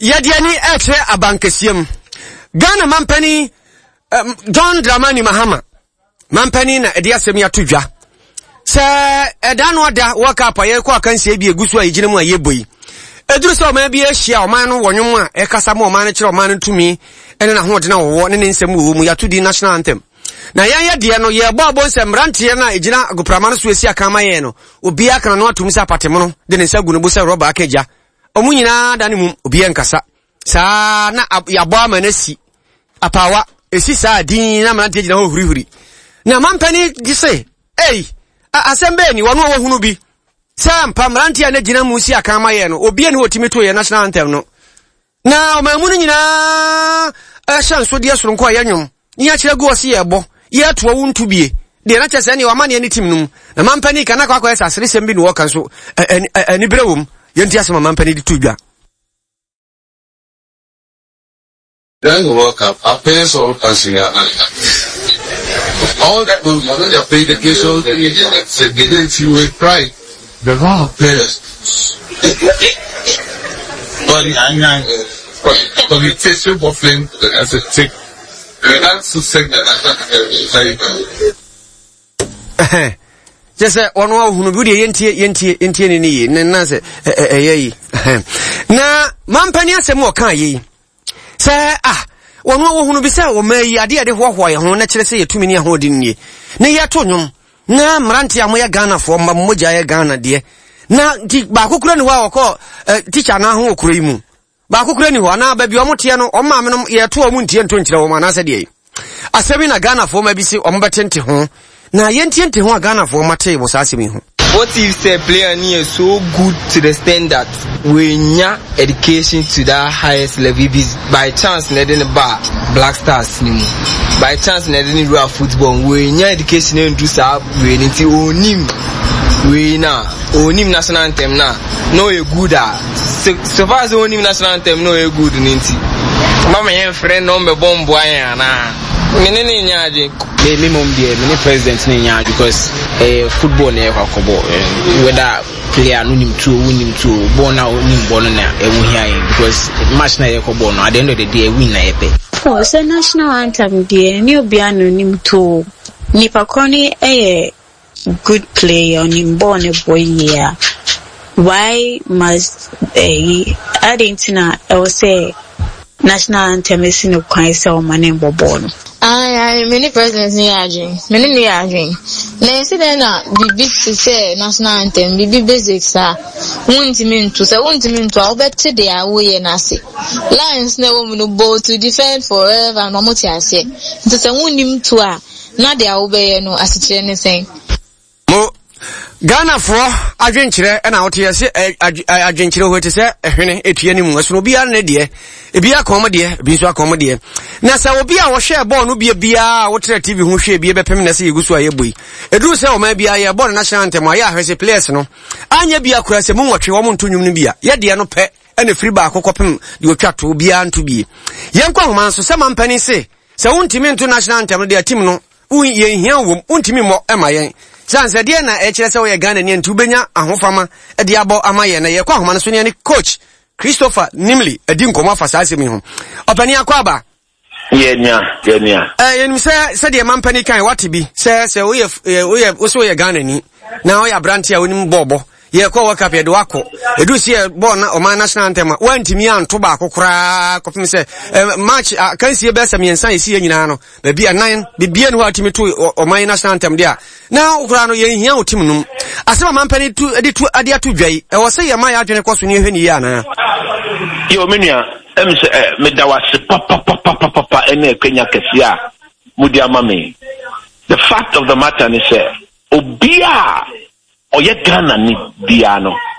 Yadiani eche abankesiem. Ghana mampani John Dramani Mahama. Mampani na ediasem ya tudwa. Se edano ada waka pa ye kwa kanse bi egusu a yigine mu a yeboyi. Eduru so ma bi ehia oman no wonwom a ekasa ma oman no kire oman no tumi ene na hoode na wo ne nsem wo mu yatudi national anthem. Na yan de no ye bo nsem rantie na egina agoprama no so esi aka ma ye no obi aka no atumi sa patemo no de ne nsa gu no bo se roba akaja. Omu nyina da ne mu obi enkasa. Sa na yabo amanasi apawa esi sa din na manante gina ho hurihuri. Na mampani gise asembe ni wonu wo hunu bi sam pamranti na gina musi aka maye no obi ene otimi to ye national anthem no na o mamu nyina shanso de soro nko ayanwom ni a kire go osi ye bo ye to wo ntu bie de na chese ne wamane ne tim num na mampani kana kwa kwa asase sembi ni wo kan so ani brewum ye nti asema mampani di tudwa. Then the World Cup, our parents all passing out. All that was they played the case, so they didn't feel with pride. The wrong players. But the tissue of flame as a tick. That's to say that. Just one who would yenti ni na se na mampani se mo kan yi. Say wonu wo hunu bi se o mai ade de hohoye ho na kire se yetumi ni ahodi nie na yeto nwom na mranti amoya Ghana fo mmogya ye Ghana de na ba kokura ni ho akọ teacher na ho okura yi mu ba kokura ni ho na ba bi omote no o ma me no yeto o mu ntie nto nkire wo ma na se de asemi na Ghana fo ma bi se o mbetente ho na yentiente ho Ghana fo mate bo sa asemi ho. What if the player is so good to the extent that we need education to that highest level? By chance, they didn't bar Black Stars anymore. By chance, they didn't run football. We need education to do so. We need to own national anthem now. No, you good. So far as own national anthem, no, you good. Mama, your friend, no, me bomb boy, na. Me mom dear, many presidents because football never kobo whether player no nim to win to born out nim born na here because match na kobo no at the end of the day win na epe. Oh, so national anthem dear, ni obi anu nim to nipa koni good player nim born a boy here. Why must Argentina say national anthem is no kwan say o manen bobo no? Many presidents ni aging. Many ni aging. Na say na bibi to say national anthem, bibi basics sa. Wuntimin to say wuntimin to obete dey awoye na say. Lions na wo no bow to defend forever no mo ti ase. To say wunnim to a na dey awobeye no asichere ne sen. Mo Ghana for adwenkyere na wote yese adwenkyere ho te se ehwene etue ni mu aso no bia na de ebi akom de ebi so akom de na se obi a wo hwe ball no bia wo tre TV ho hwe bia bepem na se yegusu ayeboi edu se o ma bia ye ball national anthem ya ahwese players no anya bia kura se mu nwotwe wo ntonyum no bia ye de no pe ene free ba akokopem de otwato bia nto bi yenkwa homa so se mampani se wontimi nto national anthem de team no ye hia wom wontimi mo emayen sanse de na echire se wo ye Ghana ni ntu benya ahofama de abo amaye na ye kwa homa no so ne coach Christopher Nimley edi nkomo afasa asemi ho opani akwaba yenya yen se de mampani kan wati bi se wo ye Ghana ni na wo ya brantia wonim bobo ye kwa wakap ye de wako edu se ball na o man national anthem wantimi anto ba akokora kofim se match kan sie be sam yensan esi nyina no ba bia 9 bibia no atimi to o man national anthem dia na okura no ye hia otim num asema mampani tu ade atu dwai e wo se ye man ya adwene koso ne hwani ya na yo menua me da wase papa ene Kenya kesia mudi amame. The fact of the matter is obia oye Ghana ni diano